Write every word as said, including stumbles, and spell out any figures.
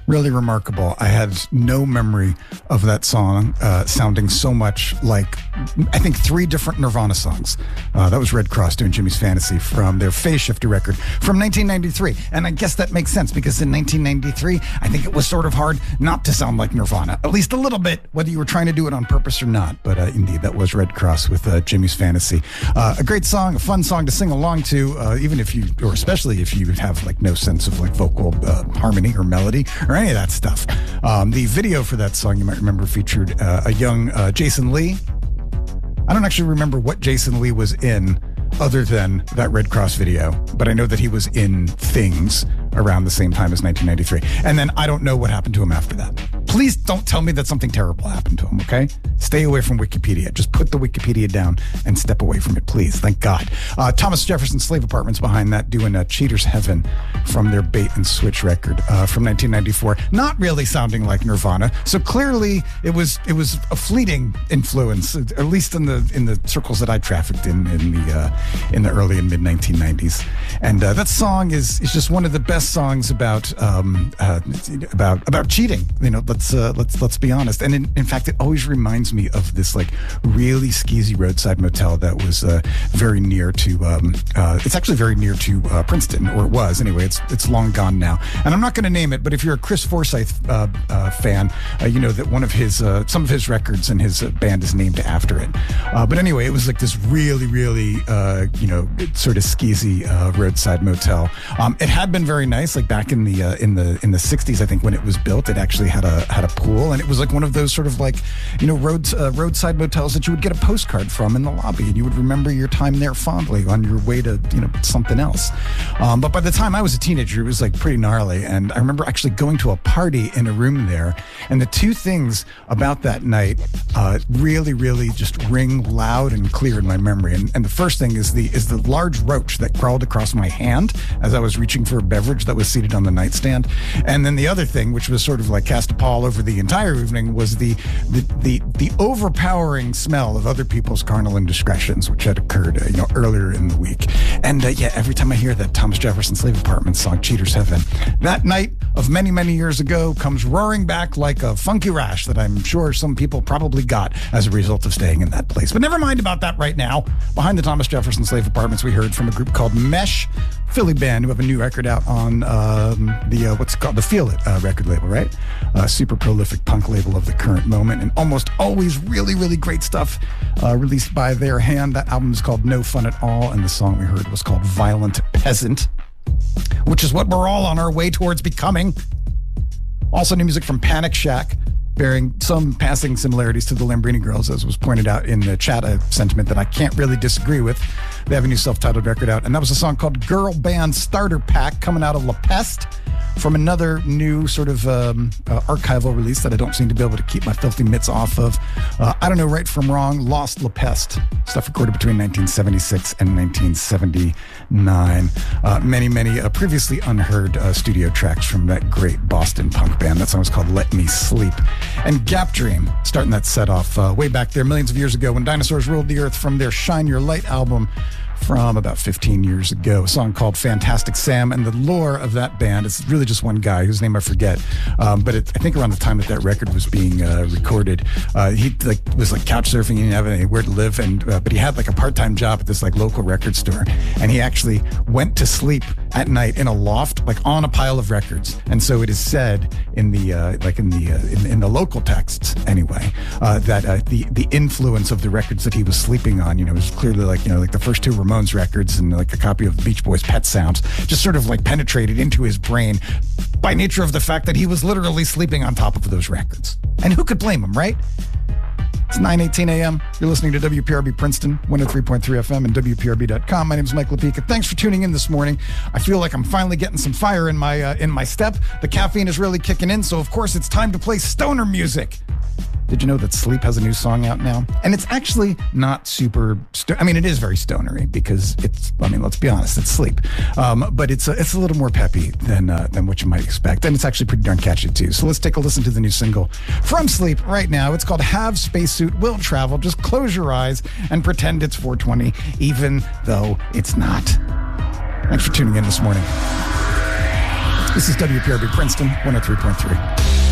Really remarkable. I had no memory of that song uh, sounding so much like, I think, three different Nirvana songs. Uh, that was Red Cross doing Jimmy's Fantasy from their Phase Shifter record from nineteen ninety-three. And I guess that makes sense because in nineteen ninety-three, I think it was sort of hard not to sound like Nirvana, at least a little bit, whether you were trying to do it on purpose or not. But uh, indeed, that was Red Cross with uh, Jimmy's Fantasy. Uh, a great song, a fun song to sing along to, uh, even if you, or especially if you have like no sense of like vocal uh, harmony or melody or any of that stuff. Um, the video for that song, you might remember, featured uh, a young uh, Jason Lee. I don't actually remember what Jason Lee was in other than that Red Cross video, but I know that he was in Things around the same time as nineteen ninety-three. And then I don't know what happened to him after that. Please don't tell me that something terrible happened to him, okay? Stay away from Wikipedia. Just put the Wikipedia down and step away from it, please. Thank God. Uh, Thomas Jefferson Slave Apartments behind that doing uh, Cheater's Heaven from their Bait and Switch record uh, from nineteen ninety-four. Not really sounding like Nirvana. So clearly it was it was a fleeting influence, at least in the in the circles that I trafficked in in the uh, in the early and mid nineteen nineties. And uh, that song is is just one of the best songs about um, uh, about about cheating. You know, let's uh, let's let's be honest. And in, in fact, it always reminds me of this like really skeezy roadside motel that was uh, very near to. Um, uh, it's actually very near to uh, Princeton, or it was anyway. It's it's long gone now. And I'm not going to name it, but if you're a Chris Forsyth uh, uh, fan, uh, you know that one of his uh, some of his records and his uh, band is named after it. Uh, but anyway, it was like this really really uh, you know sort of skeezy uh, roadside motel. Um, it had been very nice, like back in the uh, in the in the sixties, I think, when it was built. It actually had a had a pool, and it was like one of those sort of like you know road uh, roadside motels that you would get a postcard from in the lobby, and you would remember your time there fondly on your way to you know something else. Um, but by the time I was a teenager, it was like pretty gnarly, and I remember actually going to a party in a room there, and the two things about that night uh, really really just ring loud and clear in my memory. And, and the first thing is the is the large roach that crawled across my hand as I was reaching for a beverage that was seated on the nightstand. And then the other thing, which was sort of like cast a pall over the entire evening, was the the the, the overpowering smell of other people's carnal indiscretions, which had occurred uh, you know earlier in the week. And uh, yeah, every time I hear that Thomas Jefferson Slave Apartments song, Cheater's Heaven, that night of many many years ago comes roaring back like a funky rash that I'm sure some people probably got as a result of staying in that place. But never mind about that right now. Behind the Thomas Jefferson Slave Apartments, we heard from a group called Mesh, Philly band who have a new record out on um, the uh, what's called the Feel It uh, record label, right? Uh, super prolific punk label of the current moment, and almost always really really great stuff uh, released by their hand. That album is called No Fun at All, and the song we heard was called Violent Peasant, which is what we're all on our way towards becoming. Also new music from Panic Shack, bearing some passing similarities to the Lambrini Girls, as was pointed out in the chat, a sentiment that I can't really disagree with. They have a new self-titled record out, and that was a song called Girl Band Starter Pack, coming out of La Peste, from another new sort of um, uh, archival release that I don't seem to be able to keep my filthy mitts off of. Uh, I don't know right from wrong, Lost La Peste, stuff recorded between nineteen seventy-six and nineteen seventy-nine. Uh, many, many uh, previously unheard uh, studio tracks from that great Boston punk band. That song was called Let Me Sleep. And Gap Dream, starting that set off uh, way back there millions of years ago when dinosaurs ruled the earth, from their Shine Your Light album from about fifteen years ago. A song called Fantastic Sam. And the lore of that band, it's really just one guy whose name I forget. Um, but it, I think around the time that that record was being uh, recorded, uh, he like was like couch surfing. He didn't have anywhere to live, and uh, but he had like a part-time job at this like local record store. And he actually went to sleep at night in a loft, like on a pile of records. And so it is said in the uh, like in the uh, in, in the local texts anyway, uh, that uh, the the influence of the records that he was sleeping on, you know, was clearly like you know like the first two Ramones records and like a copy of the Beach Boys' Pet Sounds, just sort of like penetrated into his brain by nature of the fact that he was literally sleeping on top of those records. And who could blame him, right? It's nine eighteen a.m. You're listening to W P R B Princeton, one oh three point three F M and W P R B dot com. My name is Mike Lepika. Thanks for tuning in this morning. I feel like I'm finally getting some fire in my uh, in my step. The caffeine is really kicking in, so of course it's time to play stoner music. Did you know that Sleep has a new song out now? And it's actually not super, sto- I mean, it is very stonery because it's, I mean, let's be honest, it's Sleep. Um, but it's a, it's a little more peppy than uh, than what you might expect. And it's actually pretty darn catchy too. So let's take a listen to the new single from Sleep right now. It's called Have Spacesuit Will Travel. Just close your eyes and pretend it's four twenty, even though it's not. Thanks for tuning in this morning. This is W P R B Princeton, one oh three point three.